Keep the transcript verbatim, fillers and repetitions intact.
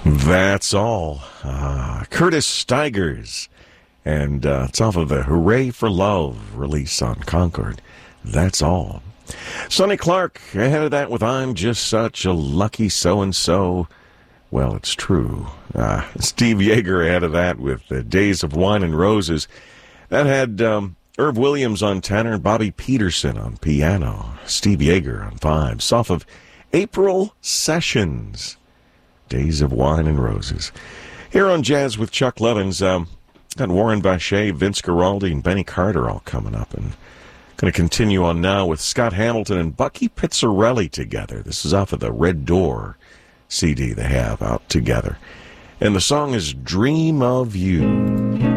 That's all. Uh, Curtis Stigers. And uh, it's off of the Hooray for Love release on Concord. That's all. Sonny Clark ahead of that with I'm Just Such a Lucky So-and-So. Well, it's true. Uh, Steve Yeager ahead of that with the Days of Wine and Roses. That had um, Irv Williams on tenor and Bobby Peterson on piano. Steve Yeager on vibes. Off of April Sessions. Days of Wine and Roses. Here on Jazz with Chuck Levins, um, got Warren Vache, Vince Guaraldi, and Benny Carter all coming up. And going to continue on now with Scott Hamilton and Bucky Pizzarelli together. This is off of the Red Door C D they have out together. And the song is Dream of You.